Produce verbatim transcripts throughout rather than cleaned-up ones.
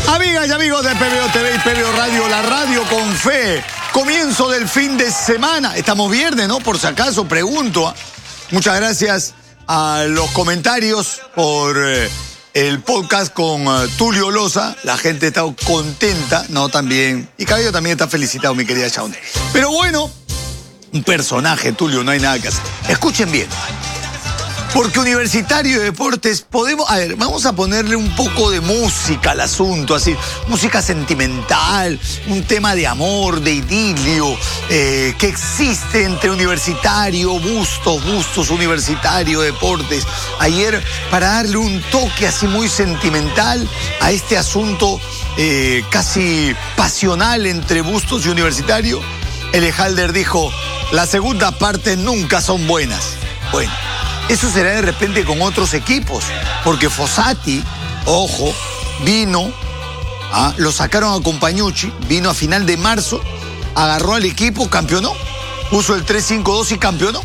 Amigas y amigos de P B O T V y P B O Radio, la radio con fe. Comienzo del fin de semana. Estamos viernes, ¿no? Por si acaso, pregunto. Muchas gracias a los comentarios por eh, el podcast con uh, Tulio Loza. La gente está contenta, ¿no? También. Y Cabello también está felicitado, mi querida Shaun. Pero bueno, un personaje, Tulio, no hay nada que hacer. Escuchen bien. Porque Universitario de Deportes podemos... A ver, vamos a ponerle un poco de música al asunto, así. Música sentimental, un tema de amor, de idilio, eh, que existe entre Universitario, Bustos, Bustos, Universitario Deportes. Ayer, para darle un toque así muy sentimental a este asunto eh, casi pasional entre Bustos y Universitario, Elejalder dijo, la segunda parte nunca son buenas. Bueno. Eso será de repente con otros equipos, porque Fossati, ojo, vino, ¿ah? Lo sacaron a Compañucci, vino a final de marzo, agarró al equipo, campeonó, puso el tres cinco dos y campeonó.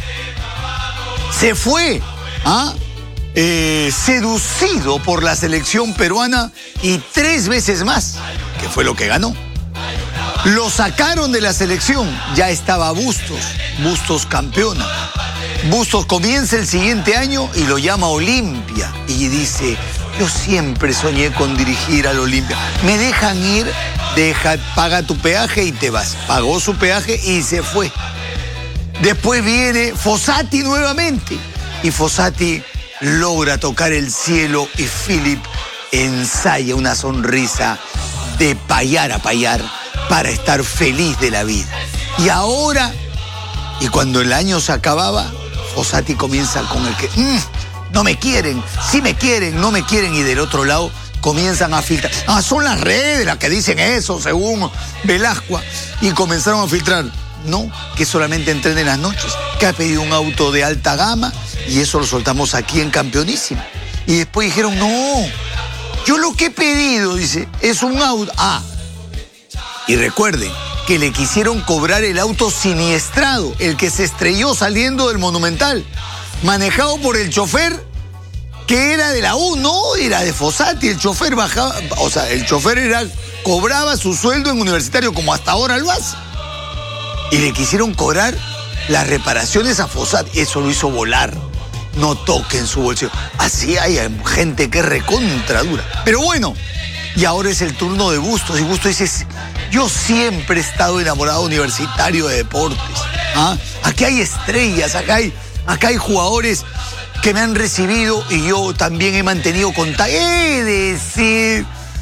Se fue, ¿ah? eh, seducido por la selección peruana y tres veces más, que fue lo que ganó. Lo sacaron de la selección, ya estaba Bustos, Bustos campeona. Bustos comienza el siguiente año y lo llama Olimpia. Y dice, yo siempre soñé con dirigir al Olimpia. Me dejan ir, deja, paga tu peaje y te vas. Pagó su peaje y se fue. Después viene Fossati nuevamente. Y Fossati logra tocar el cielo y Philip ensaya una sonrisa de payar a payar para estar feliz de la vida. Y ahora, y cuando el año se acababa, Fossati comienza con el que, mmm, no me quieren, sí me quieren, no me quieren, y del otro lado comienzan a filtrar. Ah, son las redes las que dicen eso, según Velasco. Y comenzaron a filtrar. No, que solamente entrena en las noches, que ha pedido un auto de alta gama, y eso lo soltamos aquí en Campeonísimo. Y después dijeron, no, yo lo que he pedido, dice, es un auto. Ah, y recuerden que le quisieron cobrar el auto siniestrado, el que se estrelló saliendo del Monumental, manejado por el chofer que era de la U, no era de Fossati. El chofer bajaba, o sea, el chofer era, cobraba su sueldo en Universitario como hasta ahora lo hace. Y le quisieron cobrar las reparaciones a Fossati. Eso lo hizo volar. No toquen su bolsillo. Así hay gente que es recontra dura. Pero bueno, y ahora es el turno de Bustos. Y Bustos dice, yo siempre he estado enamorado de Universitario de Deportes. ¿Ah? Aquí hay estrellas, acá hay, acá hay jugadores que me han recibido y yo también he mantenido contacto. Es decir,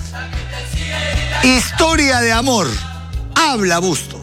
historia de amor. Habla Bustos.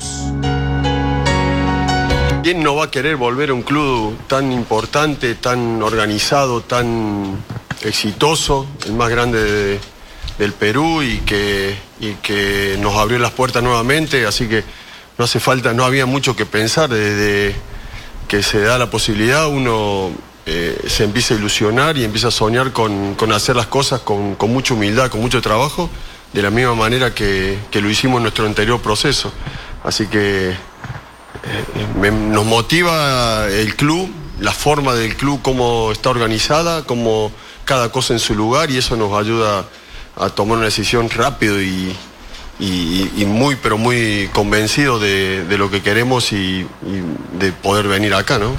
¿Quién no va a querer volver a un club tan importante, tan organizado, tan exitoso, el más grande de, del Perú y que, y que nos abrió las puertas nuevamente? Así que no hace falta, no había mucho que pensar. Desde que se da la posibilidad, uno eh, se empieza a ilusionar y empieza a soñar con, con hacer las cosas con, con mucha humildad, con mucho trabajo, de la misma manera que, que lo hicimos en nuestro anterior proceso. Así que Eh, me, nos motiva el club, la forma del club, cómo está organizada, cómo cada cosa en su lugar, y eso nos ayuda a tomar una decisión rápido y, y, y muy, pero muy convencido de, de lo que queremos y, y de poder venir acá, ¿no?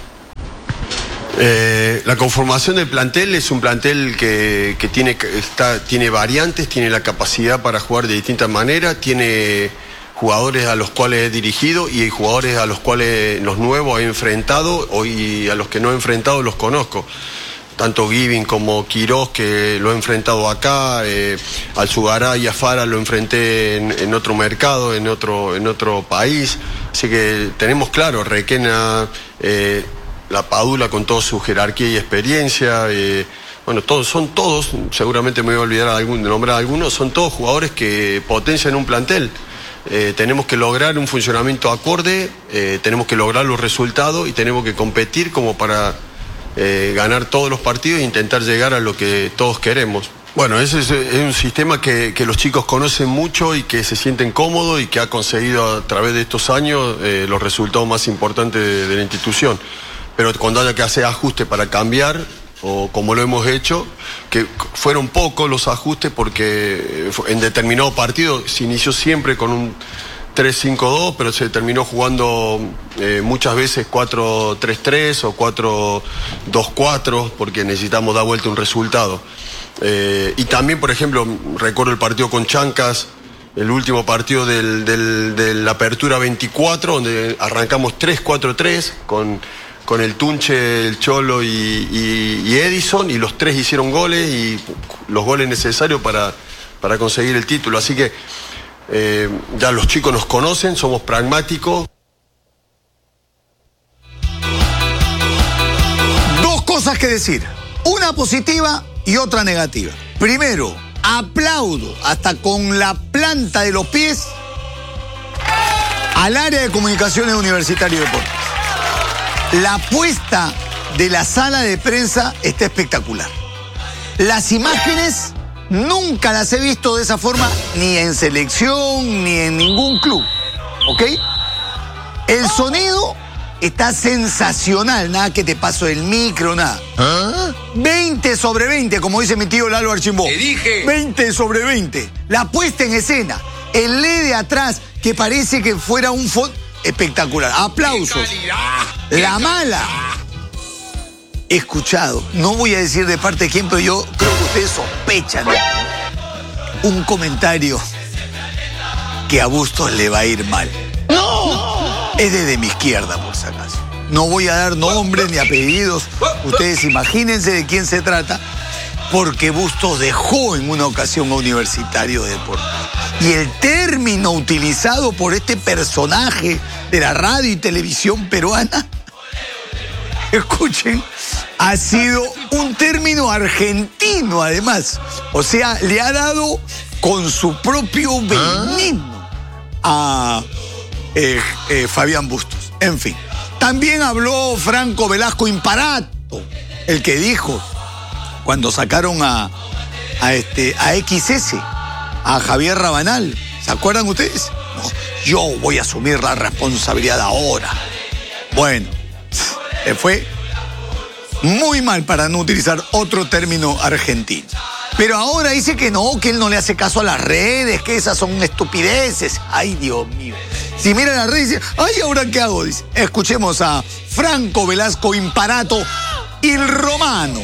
Eh, la conformación del plantel es un plantel que, que tiene, está, tiene variantes, tiene la capacidad para jugar de distintas maneras, tiene jugadores a los cuales he dirigido y jugadores a los cuales los nuevos he enfrentado y a los que no he enfrentado los conozco. Tanto Giving como Quirós, que lo he enfrentado acá, eh, al Sugará y a Fara lo enfrenté en, en otro mercado, en otro, en otro país. Así que tenemos claro, Requena, eh, la Padula con toda su jerarquía y experiencia. Eh, bueno, todos, son todos, seguramente me voy a olvidar de, algún, de nombrar algunos, son todos jugadores que potencian un plantel. Eh, tenemos que lograr un funcionamiento acorde, eh, tenemos que lograr los resultados y tenemos que competir como para eh, ganar todos los partidos e intentar llegar a lo que todos queremos. Bueno, ese es, es un sistema que, que los chicos conocen mucho y que se sienten cómodos y que ha conseguido a través de estos años eh, los resultados más importantes de, de la institución. Pero cuando haya que hacer ajustes para cambiar, o como lo hemos hecho, que fueron pocos los ajustes porque en determinado partido se inició siempre con un tres cinco dos, pero se terminó jugando eh, muchas veces cuatro tres tres o cuatro dos cuatro porque necesitamos dar vuelta un resultado. Eh, y también, por ejemplo, recuerdo el partido con Chancas, el último partido del, del, de la Apertura veinticuatro, donde arrancamos tres cuatro tres con, con el Tunche, el Cholo y, y, y Edison, y los tres hicieron goles y los goles necesarios para, para conseguir el título. Así que eh, ya los chicos nos conocen, somos pragmáticos. Dos cosas que decir, una positiva y otra negativa. Primero, aplaudo hasta con la planta de los pies al área de comunicaciones Universitario de Deportes. La apuesta de la sala de prensa está espectacular. Las imágenes nunca las he visto de esa forma ni en selección ni en ningún club, ¿ok? El sonido está sensacional, nada que te paso el micro, nada. ¿Ah? veinte sobre veinte, como dice mi tío Lalo Archimbó. Te dije. veinte sobre veinte. La puesta en escena, el L E D de atrás, que parece que fuera un fondo espectacular. Aplausos. La mala. He escuchado, no voy a decir de parte de quién, pero yo creo que ustedes sospechan un comentario que a Bustos le va a ir mal. ¡No! Es desde mi izquierda, por si acaso. No voy a dar nombres ni apellidos. Ustedes imagínense de quién se trata, porque Bustos dejó en una ocasión a Universitario de Deportes. Y el término utilizado por este personaje de la radio y televisión peruana, escuchen, ha sido un término argentino además. O sea, le ha dado con su propio veneno a eh, eh, Fabián Bustos. En fin. También habló Franco Velasco Imparato, el que dijo cuando sacaron a, a, este, a X S, a Javier Rabanal. ¿Se acuerdan ustedes? No, yo voy a asumir la responsabilidad ahora. Bueno, le fue muy mal, para no utilizar otro término argentino. Pero ahora dice que no, que él no le hace caso a las redes, que esas son estupideces. Ay, Dios mío. Si mira las redes, dice, ay, ¿ahora qué hago? Dice. Escuchemos a Franco Velasco Imparato, el romano.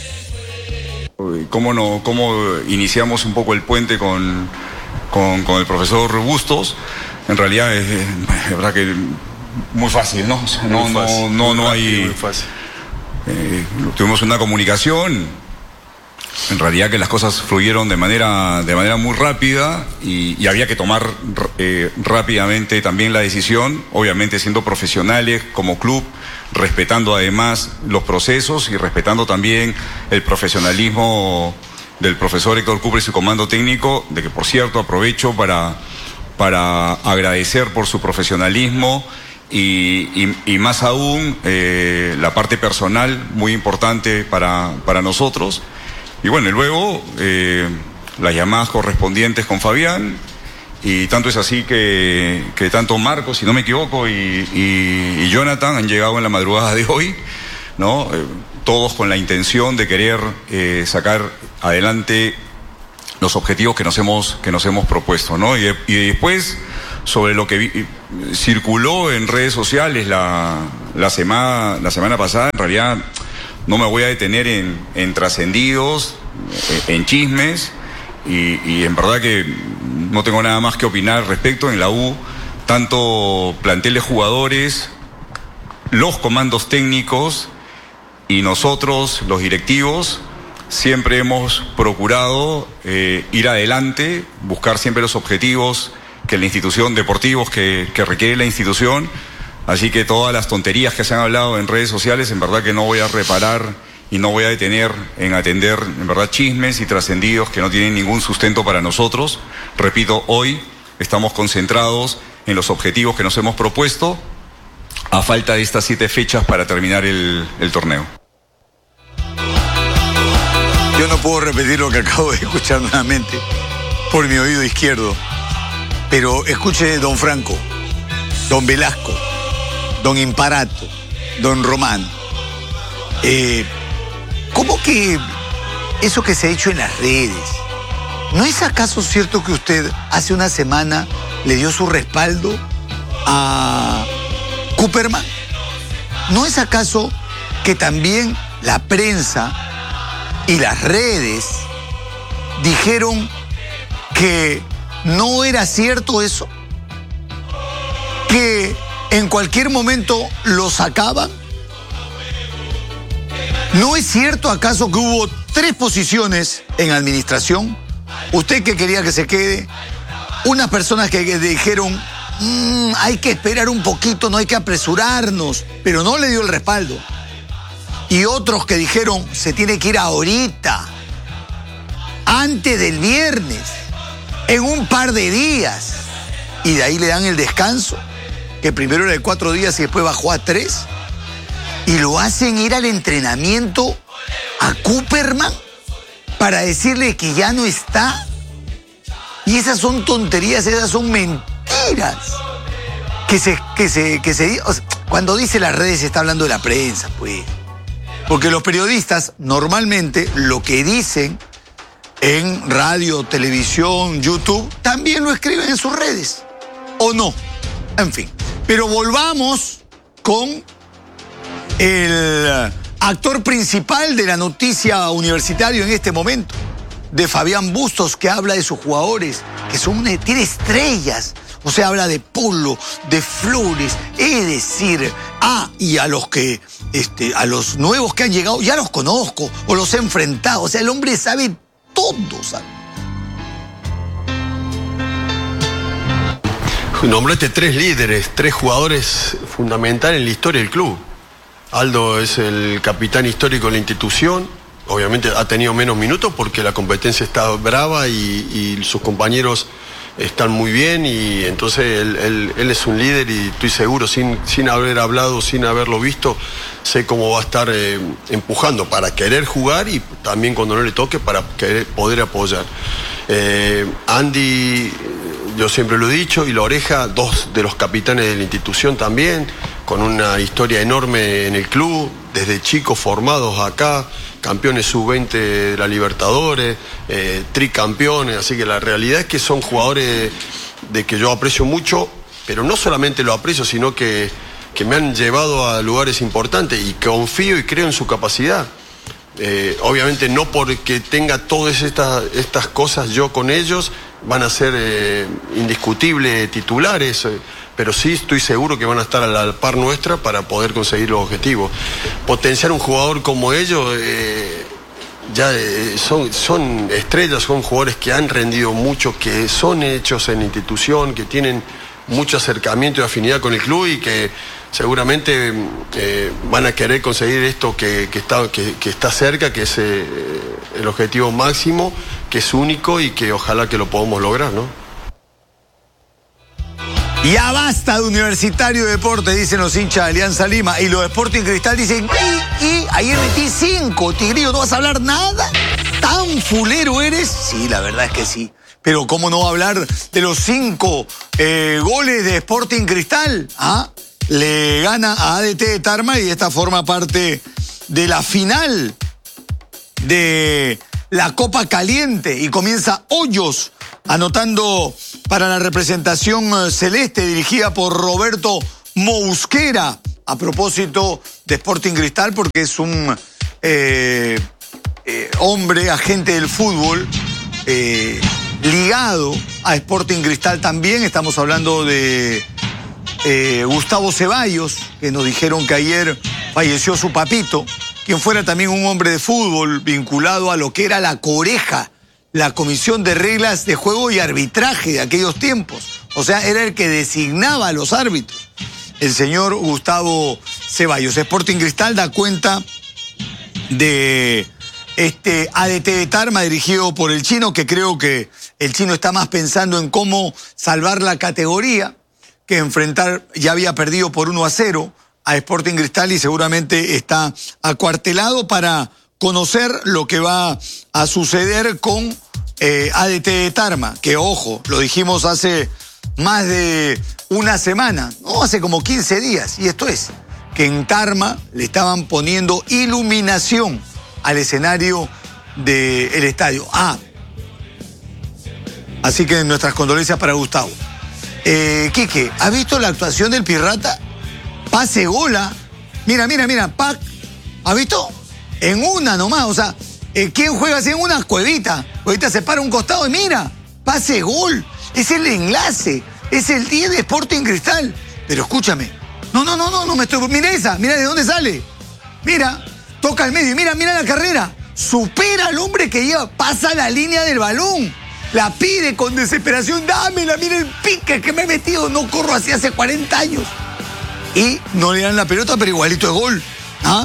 ¿Cómo, no, cómo iniciamos un poco el puente con, con, con el profesor Bustos? En realidad es, es verdad que muy fácil, ¿no? No, muy fácil, no, no, muy no rápido, hay... muy fácil. Eh, tuvimos una comunicación, en realidad que las cosas fluyeron de manera, de manera muy rápida y, y había que tomar eh, rápidamente también la decisión, obviamente siendo profesionales como club, respetando además los procesos y respetando también el profesionalismo del profesor Héctor Cooper y su comando técnico, de que por cierto aprovecho para, para agradecer por su profesionalismo. Y, y, y más aún eh, la parte personal muy importante para, para nosotros. Y bueno, y luego eh, las llamadas correspondientes con Fabián, y tanto es así que, que tanto Marcos, si no me equivoco, y, y, y Jonathan han llegado en la madrugada de hoy, ¿no? Eh, todos con la intención de querer eh, sacar adelante los objetivos que nos hemos, que nos hemos propuesto, ¿no? Y, y después, sobre lo que vi, circuló en redes sociales la, la, semana, la semana pasada, en realidad no me voy a detener en, en trascendidos, en chismes, y, y en verdad que no tengo nada más que opinar al respecto. En la U, tanto plantel de jugadores, los comandos técnicos y nosotros, los directivos, siempre hemos procurado eh, ir adelante, buscar siempre los objetivos que la institución, deportivos que, que requiere la institución. Así que todas las tonterías que se han hablado en redes sociales, en verdad que no voy a reparar y no voy a detener en atender, en verdad, chismes y trascendidos que no tienen ningún sustento para nosotros. Repito, hoy estamos concentrados en los objetivos que nos hemos propuesto a falta de estas siete fechas para terminar el, el torneo. Yo no puedo repetir lo que acabo de escuchar nuevamente por mi oído izquierdo. Pero escuche, don Franco, don Velasco, don Imparato, don Román. Eh, ¿cómo que eso que se ha hecho en las redes? ¿No es acaso cierto que usted hace una semana le dio su respaldo a Koopperman? ¿No es acaso que también la prensa y las redes dijeron que no era cierto eso? ¿Que en cualquier momento lo sacaban? ¿No es cierto acaso que hubo tres posiciones en administración? Usted que quería que se quede, unas personas que dijeron, mmm, hay que esperar un poquito, no hay que apresurarnos, pero no le dio el respaldo. Y otros que dijeron, se tiene que ir ahorita, antes del viernes, en un par de días. Y de ahí le dan el descanso, que primero era de cuatro días y después bajó a tres. Y lo hacen ir al entrenamiento a Koopperman para decirle que ya no está. Y esas son tonterías, esas son mentiras. Que se, que se, que se, o sea, cuando dice las redes se está hablando de la prensa, pues. Porque los periodistas normalmente lo que dicen en radio, televisión, YouTube, también lo escriben en sus redes. ¿O no? En fin. Pero volvamos con el actor principal de la noticia universitaria en este momento, de Fabián Bustos, que habla de sus jugadores, que son, tiene estrellas. O sea, habla de Polo, de Flores, es decir, ah, y a los que, este, a los nuevos que han llegado, ya los conozco, o los he enfrentado. O sea, el hombre sabe todo, ¿sabe? Nombraste tres líderes, tres jugadores fundamentales en la historia del club. Aldo es el capitán histórico de la institución. Obviamente ha tenido menos minutos porque la competencia está brava y, y sus compañeros están muy bien, y entonces él, él, él es un líder, y estoy seguro, sin, sin haber hablado, sin haberlo visto, sé cómo va a estar eh, empujando para querer jugar, y también cuando no le toque para querer, poder apoyar. Eh, Andy, yo siempre lo he dicho, y La Oreja, dos de los capitanes de la institución también, con una historia enorme en el club, desde chicos formados acá, campeones sub veinte de la Libertadores, eh, tricampeones, así que la realidad es que son jugadores de que yo aprecio mucho, pero no solamente lo aprecio, sino que, que me han llevado a lugares importantes, y confío y creo en su capacidad. Eh, obviamente no porque tenga todas estas, estas cosas yo con ellos, van a ser eh, indiscutibles titulares, eh, pero sí estoy seguro que van a estar a la par nuestra para poder conseguir los objetivos. Potenciar un jugador como ellos, eh, ya eh, son, son estrellas, son jugadores que han rendido mucho, que son hechos en la institución, que tienen mucho acercamiento y afinidad con el club, y que seguramente eh, van a querer conseguir esto que, que, está, que, que está cerca, que es eh, el objetivo máximo, que es único, y que ojalá que lo podamos lograr, ¿no? Ya basta de Universitario de Deporte, dicen los hinchas de Alianza Lima. Y los de Sporting Cristal dicen, y, y ayer metí cinco, Tigrillo, ¿no vas a hablar nada? ¿Tan fulero eres? Sí, la verdad es que sí. Pero ¿cómo no hablar de los cinco eh, goles de Sporting Cristal? ¿Ah? Le gana a A D T de Tarma, y esta forma parte de la final de la Copa Caliente, y comienza Hoyos anotando para la representación celeste dirigida por Roberto Mosquera, a propósito de Sporting Cristal, porque es un eh, eh, hombre, agente del fútbol, eh, ligado a Sporting Cristal también. Estamos hablando de eh, Gustavo Ceballos, que nos dijeron que ayer falleció su papito, quien fuera también un hombre de fútbol vinculado a lo que era la Coreja, la Comisión de Reglas de Juego y Arbitraje de aquellos tiempos. O sea, era el que designaba a los árbitros, el señor Gustavo Ceballos. Sporting Cristal da cuenta de este A D T de Tarma dirigido por el Chino, que creo que el Chino está más pensando en cómo salvar la categoría que enfrentar. Ya había perdido por uno a cero a Sporting Cristal, y seguramente está acuartelado para conocer lo que va a suceder con eh, A D T de Tarma, que ojo, lo dijimos hace más de una semana, no, hace como quince días, y esto es, que en Tarma le estaban poniendo iluminación al escenario del estadio. Ah, así que nuestras condolencias para Gustavo. Eh, Quique, ¿has visto la actuación del Pirrata? Pase gola. Mira, mira, mira, Pac. ¿Has visto? En una nomás, o sea, eh, ¿quién juega así en una cuevita? Ahorita se para un costado y mira, pase gol. Es el enlace, es el diez de Sporting Cristal. Pero escúchame, no, no, no, no, no me estoy... Mira esa, mira de dónde sale. Mira, toca el medio, mira, mira la carrera. Supera al hombre que lleva, pasa la línea del balón. La pide con desesperación, dámela, mira el pique que me he metido, no corro así hace cuarenta años. Y no le dan la pelota, pero igualito es gol. ¿Ah?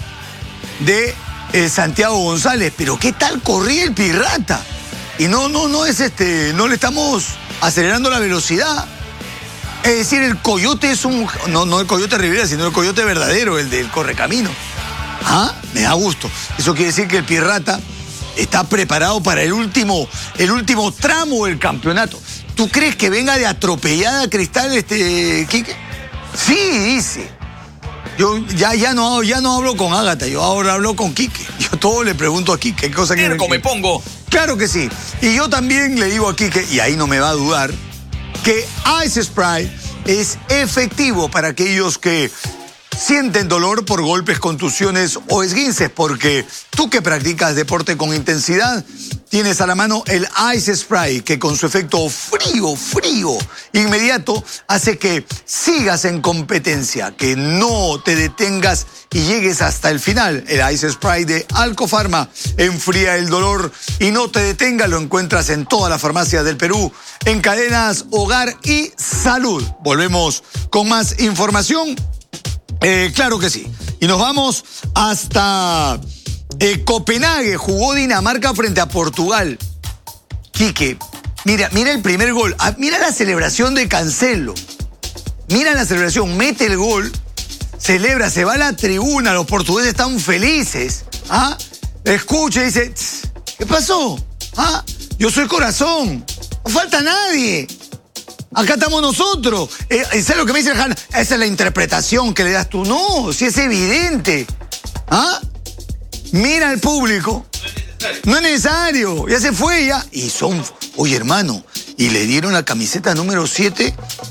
De eh, Santiago González. Pero ¿qué tal corría el Pirrata? Y no, no, no es este, no le estamos acelerando la velocidad. Es decir, el Coyote es un, no, no el Coyote Rivera, sino el Coyote verdadero, el del Correcamino. ¿Ah? Me da gusto. Eso quiere decir que el Pirrata está preparado para el último, el último tramo del campeonato. ¿Tú crees que venga de atropellada Cristal, este, Quique? Sí, dice. Yo ya, ya, no, ya no hablo con Ágata, yo ahora hablo con Quique. Yo todo le pregunto a Quique. ¿Qué cosa que me pongo? Claro que sí. Y yo también le digo a Quique, y ahí no me va a dudar, que Ice Spray es efectivo para aquellos que sienten dolor por golpes, contusiones o esguinces, porque tú que practicas deporte con intensidad, tienes a la mano el Ice Spray, que con su efecto frío, frío, inmediato, hace que sigas en competencia, que no te detengas y llegues hasta el final. El Ice Spray de Alcofarma enfría el dolor y no te detenga. Lo encuentras en todas las farmacias del Perú, en cadenas Hogar y Salud. Volvemos con más información. Eh, claro que sí. Y nos vamos hasta eh, Copenhague. Jugó Dinamarca frente a Portugal. Quique, mira, mira el primer gol. Ah, mira la celebración de Cancelo. Mira la celebración. Mete el gol. Celebra, se va a la tribuna. Los portugueses están felices. ¿Ah? Escucha y dice, ¿qué pasó? ¿Ah? Yo soy corazón. No falta nadie. Acá estamos nosotros. Eh, ¿Sabes lo que me dice el Han? Esa es la interpretación que le das tú. No, si es evidente. ¿Ah? Mira al público. No es necesario. Ya se fue, ya. Y son... Oye, hermano, y le dieron la camiseta número siete.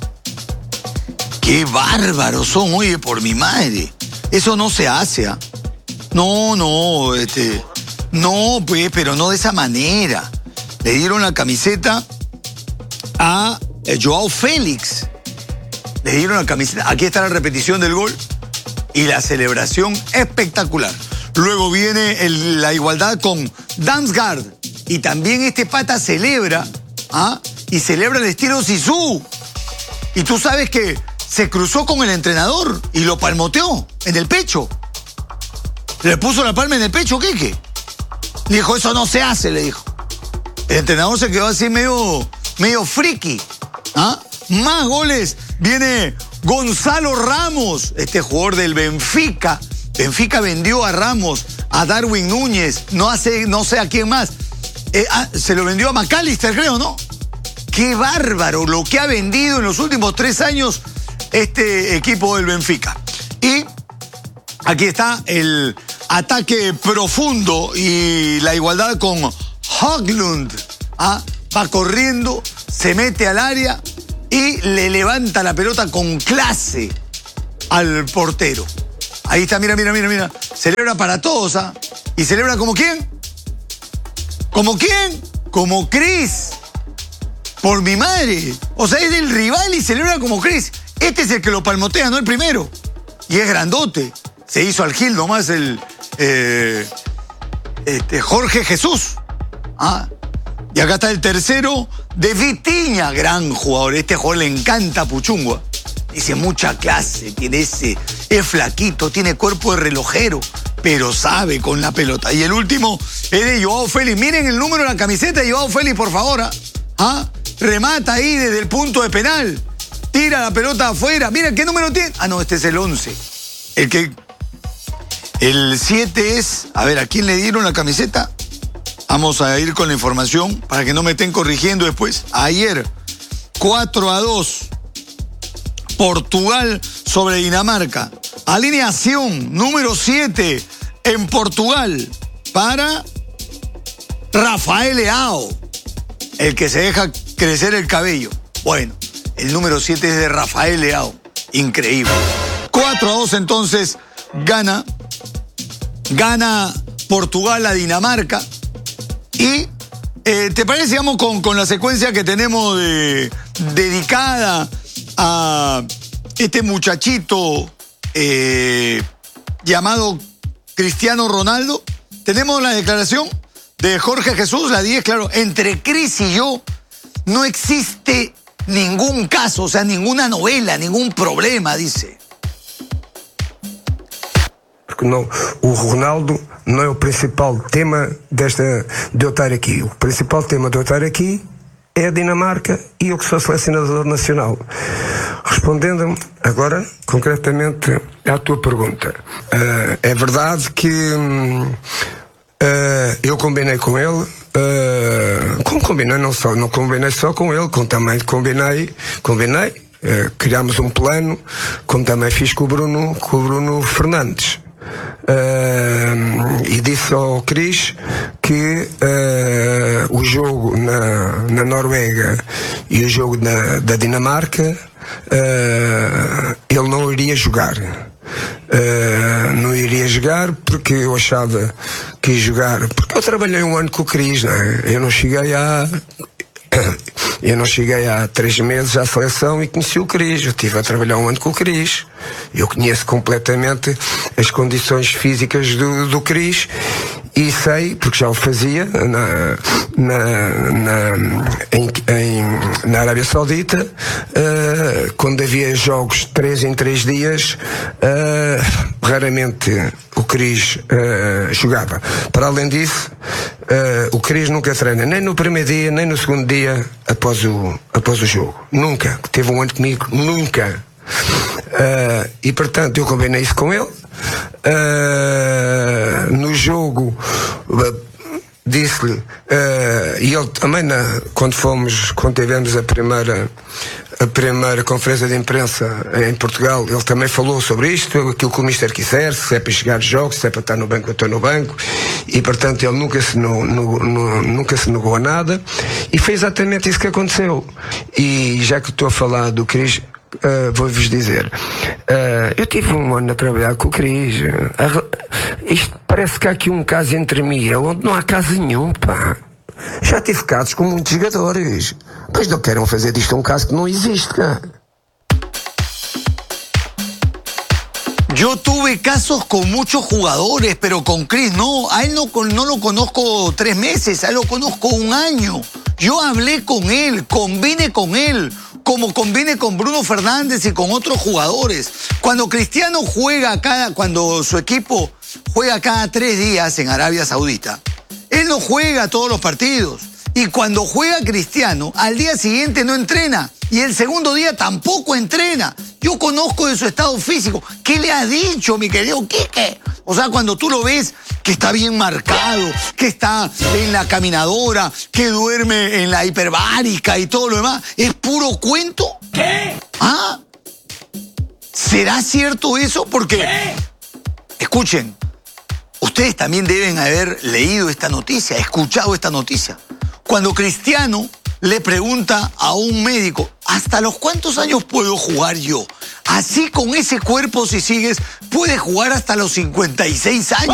Qué bárbaros son, oye, por mi madre. Eso no se hace, ¿ah? No, no, este... No, pues, pero no de esa manera. Le dieron la camiseta a... Joao Félix. Le dieron la camiseta. Aquí está la repetición del gol y la celebración espectacular. Luego viene el, la igualdad con Damsgaard. Y también este pata celebra, ¿ah? Y celebra el estilo Zizou. Y tú sabes que se cruzó con el entrenador y lo palmoteó en el pecho. Le puso la palma en el pecho, Quique. Le dijo, eso no se hace, le dijo. El entrenador se quedó así medio, medio friki. ¿Ah? Más goles. Viene Gonzalo Ramos, este jugador del Benfica. Benfica vendió a Ramos, a Darwin Núñez, no, hace, no sé a quién más. Eh, ah, se lo vendió a McAllister, creo, ¿no? Qué bárbaro lo que ha vendido en los últimos tres años este equipo del Benfica. Y aquí está el ataque profundo y la igualdad con Höglund. ¿Ah? Va corriendo, se mete al área y le levanta la pelota con clase al portero. Ahí está, mira, mira, mira, mira. Celebra para todos, ¿ah? ¿Y celebra como quién? ¿Como quién? Como Chris. Por mi madre. O sea, es del rival y celebra como Chris. Este es el que lo palmotea, no el primero. Y es grandote. Se hizo al Gil nomás el eh, este, Jorge Jesús. ¿Ah? Y acá está el tercero de Vitinha, gran jugador. Este jugador le encanta a Puchungua. Dice mucha clase, tiene ese, es flaquito, tiene cuerpo de relojero, pero sabe con la pelota. Y el último es de Joao Félix. Miren el número de la camiseta de Joao Félix, por favor. ¿Ah? ¿Ah? Remata ahí desde el punto de penal. Tira la pelota afuera. Mira, ¿qué número tiene? Ah, no, este es el once. El que... El siete es... A ver, ¿a quién le dieron la camiseta? Vamos a ir con la información para que no me estén corrigiendo después. Ayer, cuatro a dos, Portugal sobre Dinamarca. Alineación número siete en Portugal. para Rafael Leao, el que se deja crecer el cabello. Bueno, el número siete es de Rafael Leao. Increíble. cuatro a dos entonces gana, gana Portugal a Dinamarca. Y, eh, ¿te parece, digamos, con, con la secuencia que tenemos de, dedicada a este muchachito eh, llamado Cristiano Ronaldo? Tenemos la declaración de Jorge Jesús, la diez, claro, entre Cris y yo no existe ningún caso, o sea, ninguna novela, ningún problema, dice. Porque não, o Ronaldo não é o principal tema desta, de eu estar aqui. O principal tema de eu estar aqui é a Dinamarca e eu que sou selecionador nacional. Respondendo agora, concretamente, à tua pergunta. Uh, é verdade que uh, eu combinei com ele, uh, como combinei, não, só, não combinei só com ele, como também combinei, combinei uh, criámos um plano, como também fiz com o Bruno, com o Bruno Fernandes. Uh, e disse ao Cris que uh, o jogo na, na Noruega e o jogo na, da Dinamarca uh, ele não iria jogar. Uh, não iria jogar porque eu achava que ia jogar, porque eu trabalhei um ano com o Cris, não é? Eu não cheguei a Eu não cheguei há três meses à seleção e conheci o Cris. Eu estive a trabalhar um ano com o Cris. Eu conheço completamente as condições físicas do, do Cris e sei, porque já o fazia na, na, na, em, em, na Arábia Saudita, uh, quando havia jogos de três em três dias, uh, raramente o Cris uh, jogava. Para além disso, uh, o Cris nunca treina, nem no primeiro dia, nem no segundo dia após o, após o jogo. Nunca. Teve um ano comigo, nunca. Uh, e portanto eu combinei isso com ele. Uh, no jogo uh, disse-lhe uh, e ele também na, quando fomos, quando tivemos a primeira a primeira conferência de imprensa em Portugal, ele também falou sobre isto, aquilo que o mister quiser, se é para chegar aos jogos, se é para estar no banco, eu estou no banco, e portanto ele nunca se, no, no, no, nunca se negou a nada e foi exatamente isso que aconteceu. E já que estou a falar do Cris, Uh, vou-vos dizer, uh, eu tive um ano a trabalhar com o Cris. Uh, isto parece que há aqui um caso entre mim e ele onde não há caso nenhum, pá. Já tive casos com muitos jogadores, mas não queiram fazer disto um caso que não existe, cara. Yo tuve casos con muchos jugadores, pero con Cris no. A él no, no lo conozco tres meses, a él lo conozco un año. Yo hablé con él, convine con él, como convine con Bruno Fernández y con otros jugadores. Cuando Cristiano juega cada, cuando su equipo juega cada tres días en Arabia Saudita, él no juega todos los partidos. Y cuando juega Cristiano, al día siguiente no entrena. Y el segundo día tampoco entrena. Yo conozco de su estado físico. ¿Qué le ha dicho, mi querido Quique? O sea, cuando tú lo ves que está bien marcado, que está en la caminadora, que duerme en la hiperbárica y todo lo demás, ¿es puro cuento? ¿Qué? ¿Ah? ¿Será cierto eso? Porque, ¿qué? Escuchen, ustedes también deben haber leído esta noticia, escuchado esta noticia. Cuando Cristiano le pregunta a un médico, ¿hasta los cuántos años puedo jugar yo? Así con ese cuerpo, si sigues, puedes jugar hasta los cincuenta y seis años.